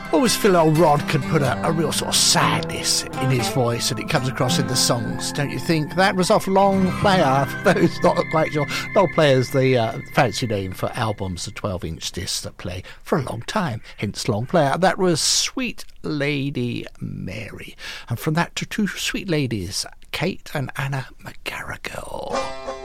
Always feel old Rod can put a real sort of sadness in his voice, and it comes across in the songs, don't you think? That was off Long Player. For those not quite sure, Long Player's the fancy name for albums, the 12-inch discs that play for a long time, hence Long Player. That was Sweet Lady Mary. And from that to two sweet ladies, Kate and Anna McGarrigle.